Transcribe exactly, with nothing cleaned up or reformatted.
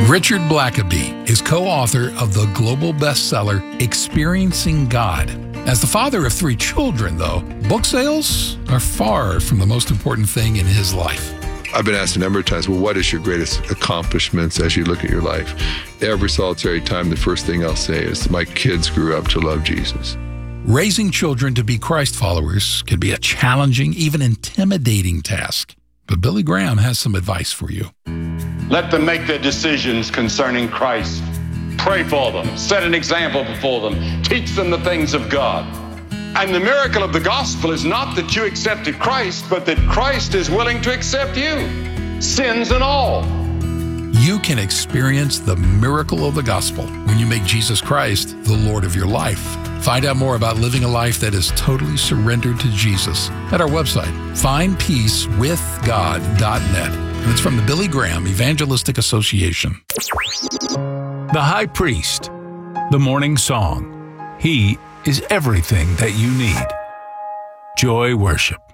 Richard Blackaby is co-author of the global bestseller Experiencing God. As the father of three children, though, book sales are far from the most important thing in his life. I've been asked a number of times, well, what is your greatest accomplishments as you look at your life? Every solitary time, the first thing I'll say is, my kids grew up to love Jesus. Raising children to be Christ followers can be a challenging, even intimidating task. But Billy Graham has some advice for you. Let them make their decisions concerning Christ. Pray for them. Set an example before them. Teach them the things of God. And the miracle of the gospel is not that you accepted Christ, but that Christ is willing to accept you, sins and all. You can experience the miracle of the gospel when you make Jesus Christ the Lord of your life. Find out more about living a life that is totally surrendered to Jesus at our website, find peace with god dot net. And it's from the Billy Graham Evangelistic Association. The High Priest, the Morning Song. He is everything that you need. Joy Worship.